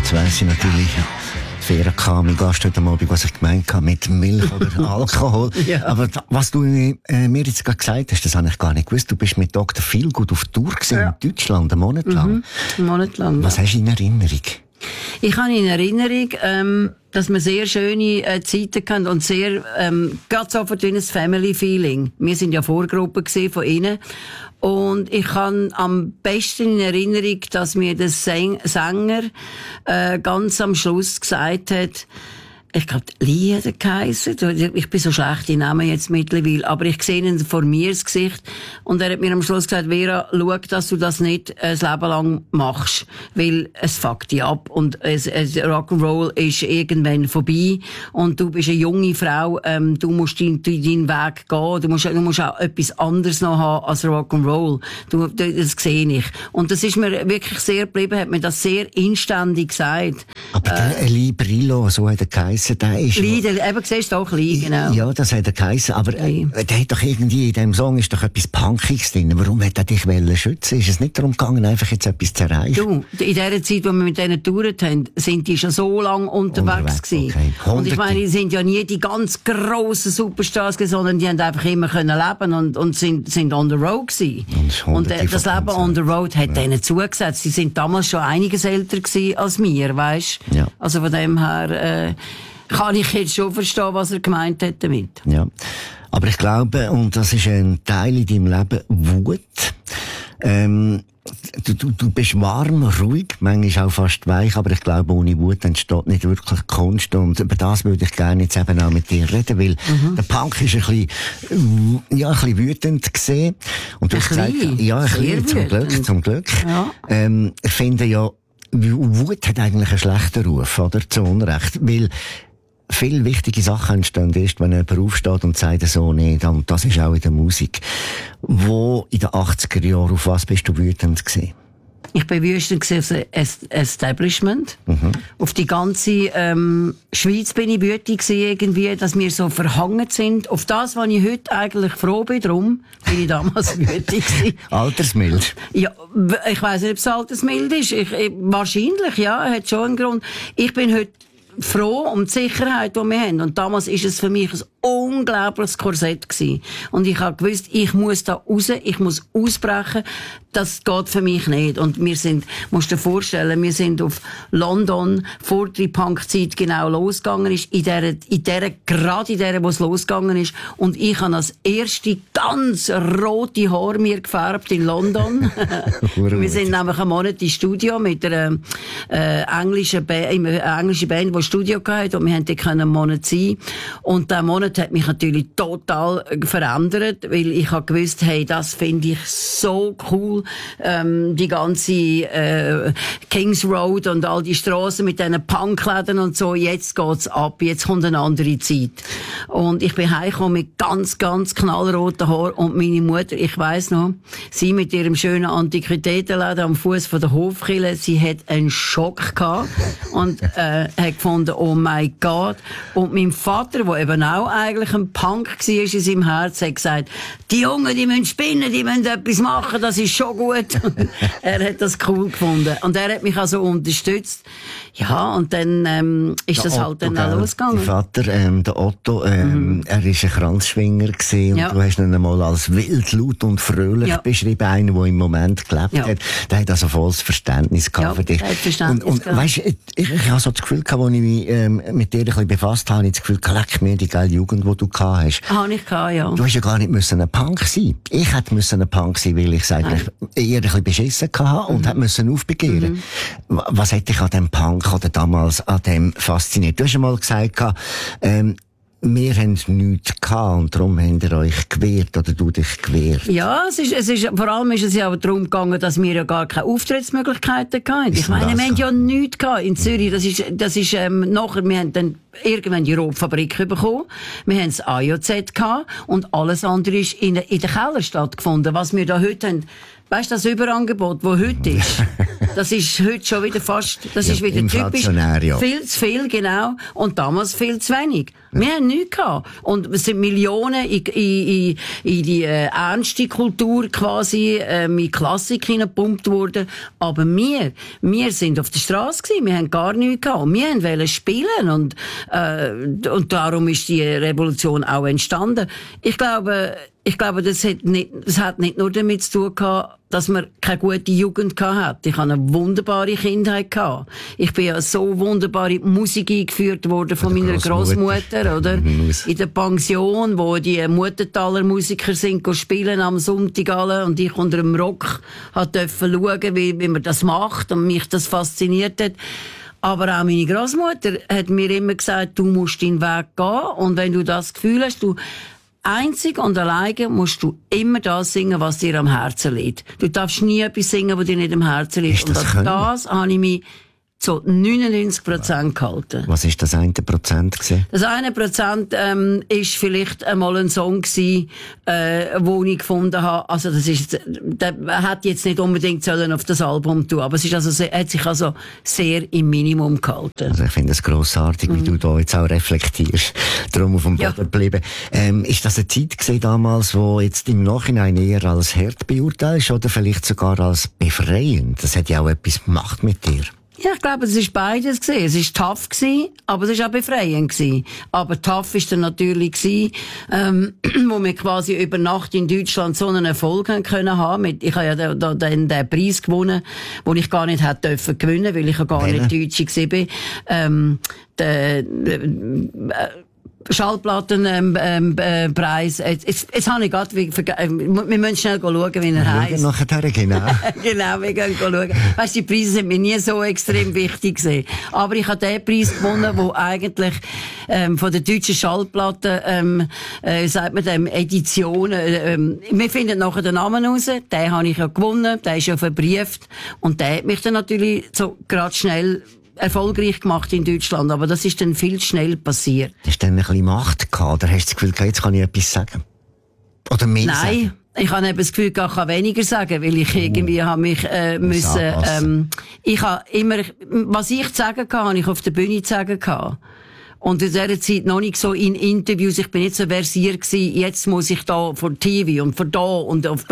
Jetzt weiss ich natürlich, Vera K., mein Gast heute Abend, was ich gemeint habe mit Milch oder Alkohol. Ja. Aber was du mir jetzt gerade gesagt hast, das habe ich gar nicht gewusst. Du bist mit Dr. Feelgood auf Tour gewesen, in Deutschland, einen Monat lang. Einen Monat lang. Was hast du in Erinnerung? Ich habe in Erinnerung, dass wir sehr schöne Zeiten hatten und sehr, gerade sofort wie ein Family-Feeling. Wir sind ja Vorgruppe von ihnen. Und ich habe am besten in Erinnerung, dass mir der Sänger ganz am Schluss gesagt hat, ich glaube, Lee hat er geheissen. Ich bin so schlecht in Namen jetzt mittlerweile, aber ich sehe ihn vor mir das Gesicht. Und er hat mir am Schluss gesagt, Vera, schau, dass du das nicht ein Leben lang machst, weil es fuckt dich ab und Rock'n'Roll ist irgendwann vorbei und du bist eine junge Frau, du musst deinen Weg gehen, du musst auch etwas anderes noch haben als Rock'n'Roll. Das sehe ich. Und das ist mir wirklich sehr geblieben, hat mir das sehr inständig gesagt. Aber der Lee Brillo, so hat er geheissen, der ist... Lee, eben siehst du auch Lee, genau. Ja, das hat er geheissen, aber der hat doch irgendwie, in diesem Song ist doch etwas Punkiges drin. Warum hat er dich schützen? Ist es nicht darum gegangen, einfach jetzt etwas zu erreichen? Du, in der Zeit, wo wir mit denen getourt haben, sind die schon so lange unterwegs gewesen. Okay. Und ich meine, die sind ja nie die ganz grossen Superstars gewesen, sondern die haben einfach immer können leben und sind on the road gewesen. Und das Leben on the road hat denen zugesetzt. Die sind damals schon einiges älter gewesen als wir, weisst? Ja. Also von dem her, kann ich jetzt schon verstehen, was er gemeint hat damit. Ja. Aber ich glaube, und das ist ein Teil in deinem Leben, Wut. Du bist warm, ruhig, manchmal auch fast weich, aber ich glaube, ohne Wut entsteht nicht wirklich Kunst. Und über das würde ich gerne jetzt eben auch mit dir reden, weil der Punk ist ein bisschen wütend gesehen. Und du hast gesagt, ja, ein bisschen, zum Glück. Ja. Ich finde ja, Wut hat eigentlich einen schlechten Ruf, oder? Zu Unrecht. Weil viele wichtige Sachen entstehen erst, wenn jemand aufsteht und sagt so nicht. Und das ist auch in der Musik. Wo in den 80er Jahren, auf was bist du wütend gewesen? Ich bin wütend auf das Establishment. Auf die ganze Schweiz bin ich wütend irgendwie, dass wir so verhangen sind. Auf das, was ich heute eigentlich froh bin, darum bin ich damals wütend gewesen. Altersmild? Ja, ich weiss nicht, ob es altersmild ist. Wahrscheinlich, ja, hat schon einen Grund. Ich bin heute froh um die Sicherheit, die wir haben. Und damals ist es für mich ein unglaubliches Korsett gewesen. Und ich habe gewusst, ich muss da raus, ich muss ausbrechen. Das geht für mich nicht. Und musst dir vorstellen, wir sind auf London vor der Punk-Zeit genau losgegangen ist, gerade in der, wo es losgegangen ist. Und ich habe als erste ganz rote Haare mir gefärbt in London. Wir sind nämlich einen Monat im Studio mit einer englischen Band, die ein Studio hatte, und wir haben dort einen Monat sein. Und der Monat hat mich natürlich total verändert, weil ich habe gewusst, hey, das finde ich so cool, die ganze Kings Road und all die Straßen mit diesen Punkläden und so, jetzt geht's ab, jetzt kommt eine andere Zeit. Und ich bin heimgekommen mit ganz, ganz knallroten Haaren und meine Mutter, ich weiss noch, sie mit ihrem schönen Antiquitätenladen am Fuß von der Hofkirche, sie hat einen Schock gehabt und hat gefunden, oh mein Gott. Und mein Vater, der eben auch eigentlich ein Punk war in seinem Herz, hat gesagt, die Jungen, die müssen spinnen, die müssen etwas machen, das ist schon gut. Er hat das cool gefunden. Und er hat mich also unterstützt. Ja, und dann ist das halt dann auch losgegangen. Dein Vater, der Otto, er war ein Kranzschwinger gewesen, und du hast ihn einmal als wild, laut und fröhlich beschrieben, einer, der im Moment gelebt hat. Der hat also volles Verständnis gehabt für dich. Und weisst, ich habe so das Gefühl gehabt, als ich mich mit dir ein bisschen befasst habe, habe ich das Gefühl, leck mir die geile Jugend, die du gehabt hast. Habe ich gehabt, ja. Du hast ja gar nicht ein Punk sein. Ich hätte ein Punk sein, weil ich eigentlich eher ein bisschen beschissen hatte und hätte aufbegehren. Was hätte dich an dem Punk oder damals an dem fasziniert? Du hast einmal gesagt, wir haben nichts gehabt und darum habt ihr euch gewehrt oder du dich gewehrt. Ja, vor allem ist es ja darum gegangen, dass wir ja gar keine Auftrittsmöglichkeiten hatten. Ich meine, wir haben ja nichts gehabt in Zürich. Das ist nachher, wir haben dann irgendwann die Rotfabrik bekommen. Wir haben das AJZ gehabt und alles andere ist in der Keller stattgefunden. Was wir da heute haben, weißt du, das Überangebot, das heute ist? Das ist heute schon wieder fast, das ist wieder typisch. Ja. Viel zu viel, genau. Und damals viel zu wenig. Wir haben nichts gehabt. Und es sind Millionen in die ernste Kultur quasi, in Klassik hineingepumpt worden. Aber wir sind auf der Straße gewesen. Wir haben gar nichts gehabt. Und wir wollten spielen. Und darum ist die Revolution auch entstanden. Ich glaube, das hat nicht nur damit zu tun gehabt, dass man keine gute Jugend gehabt. Ich hatte eine wunderbare Kindheit gehabt. Ich bin ja so wunderbar in die Musik eingeführt worden von meiner Großmutter, oder? In der Pension, wo die Muttentaler Musiker sind, spielen am Sonntag alle, und ich unter dem Rock durfte schauen, wie man das macht, und mich das fasziniert hat. Aber auch meine Großmutter hat mir immer gesagt, du musst deinen Weg gehen, und wenn du das Gefühl hast, einzig und alleine musst du immer das singen, was dir am Herzen liegt. Du darfst nie etwas singen, was dir nicht am Herzen liegt. Und das habe ich mich zu 99% gehalten. Was ist das 1% gewesen? Das 1% ist vielleicht einmal ein Song gewesen, wo ich gefunden habe, also der hat jetzt nicht unbedingt sollen auf das Album tun, aber es ist hat sich also sehr im Minimum gehalten. Also ich finde es grossartig, wie du da jetzt auch reflektierst, darum auf dem Boden geblieben. Ist das eine Zeit gewesen damals, wo jetzt im Nachhinein eher als hart beurteilst oder vielleicht sogar als befreiend? Das hat ja auch etwas gemacht mit dir. Ja, ich glaube, es ist beides gewesen. Es ist tough gewesen, aber es ist auch befreiend gewesen. Aber tough ist dann natürlich gewesen, wo wir quasi über Nacht in Deutschland so einen Erfolg haben. Ich habe ja den Preis gewonnen, den ich gar nicht hätte gewinnen, weil ich ja gar nicht Deutsche gewesen bin. Schallplattenpreis. Jetzt habe ich gerade, wir müssen schnell schauen, wie er heisst. Nachher, genau. Genau, wir gehen schauen. Weisst, die Preise sind mir nie so extrem wichtig gewesen. Aber ich habe den Preis gewonnen, wo eigentlich, von der deutschen Schallplatten, sagt man dem, Editionen, wir finden nachher den Namen raus. Den habe ich ja gewonnen, der ist ja verbrieft. Und der hat mich dann natürlich so grad schnell erfolgreich gemacht in Deutschland, aber das ist dann viel schnell passiert. Hast du dann ein bisschen Macht gehabt, oder hast du das Gefühl, jetzt kann ich etwas sagen? Oder mehr sagen? Nein, ich habe eben das Gefühl, ich kann weniger sagen, weil ich irgendwie habe mich müssen, ich habe immer, was ich zu sagen kann, habe ich auf der Bühne zu sagen gehabt. Und in dieser Zeit noch nicht so in Interviews, ich bin nicht so versiert gewesen, jetzt muss ich da vor TV und vor da und auf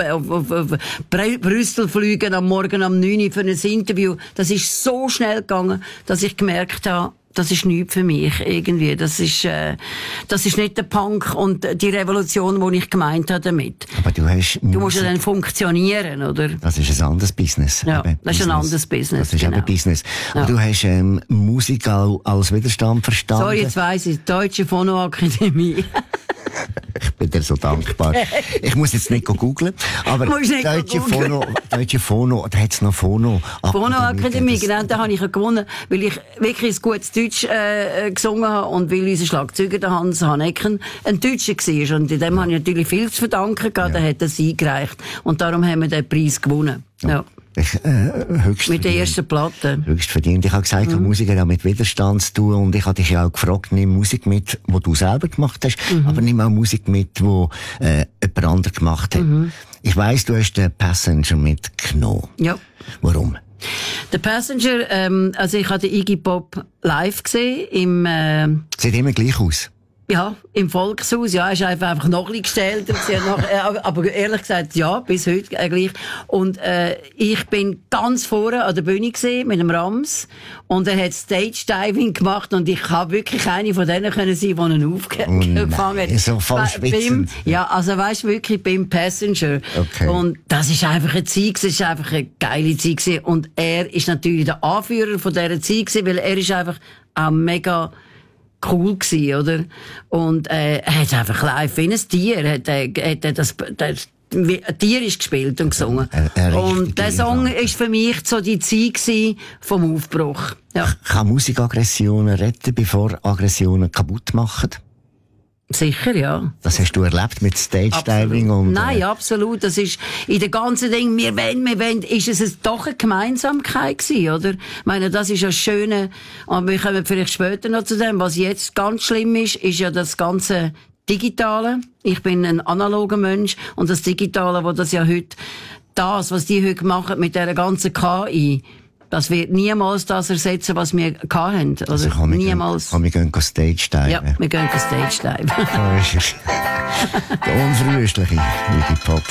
Brüssel fliegen am Morgen um 9 Uhr für ein Interview. Das ist so schnell gegangen, dass ich gemerkt habe, das ist nichts für mich, irgendwie. Das ist nicht der Punk und die Revolution, die ich gemeint habe damit. Aber du musst ja dann funktionieren, oder? Das ist ein anderes Business. Ja, das ist ein anderes Business. Das ist eben Business. Ja. Aber du hast Musik auch als Widerstand verstanden. Sorry, jetzt weiss ich, Deutsche Phonoakademie. Ich bin dir so dankbar. Ich muss jetzt nicht googeln, aber Deutsche Phono, da hat's noch Phono. Phonoakademie, genau, da habe ich ja gewonnen, weil ich wirklich ein gutes Deutsch gesungen habe und weil unser Schlagzeuger, der Hans Hanecken, ein Deutscher war. Und in dem habe ich natürlich viel zu verdanken gehabt, der hat das eingereicht. Und darum haben wir den Preis gewonnen. Ja. Höchst mit der ersten Platte. Höchst verdient. Ich habe gesagt, Musik hat auch mit Widerstand zu tun, und ich habe dich ja auch gefragt, nimm Musik mit, die du selber gemacht hast, aber nimm auch Musik mit, die jemand anderes gemacht hat. Ich weiss, du hast den Passenger mitgenommen. Ja. Warum? Der Passenger, also ich habe den Iggy Pop live gesehen Sieht immer gleich aus. Ja, im Volkshaus, ja, ist einfach noch ein bisschen gestellter, aber ehrlich gesagt, ja, bis heute gleich. Und, ich bin ganz vorne an der Bühne gesehen, mit dem Rams, und er hat Stage-Diving gemacht, und ich habe wirklich eine von denen können sein, die ihn aufgefangen hat. So voll schwitzend. Ja, also weisst wirklich, beim Passenger. Okay. Und das ist einfach eine Zeit, es ist einfach eine geile Zeit gewesen. Und er ist natürlich der Anführer von dieser Zeit gewesen, weil er ist einfach auch mega cool gsi, oder? Und er hat einfach live wie ein Tier, ein Tier ist gespielt und gesungen. Und der Song ist für mich so die Zeit gsi vom Aufbruch. Ja. Kann Musik Aggressionen retten, bevor Aggressionen kaputt machen? Sicher, ja. Das hast du erlebt mit Stage-Diving? Und Nein, absolut. Das ist in der ganzen Ding, wir wollen, ist es doch eine Gemeinsamkeit gewesen, oder? Ich meine, das ist ja das Schöne, und wir kommen vielleicht später noch zu dem, was jetzt ganz schlimm ist ja das ganze Digitale. Ich bin ein analoger Mensch, und das Digitale, was die heute machen mit dieser ganzen KI, Das wird niemals das ersetzen, was wir hatten. Also niemals. Wir gehen Stage diven. Ja, wir gehen Stage diven. Der unverwüstliche Iggy Pop.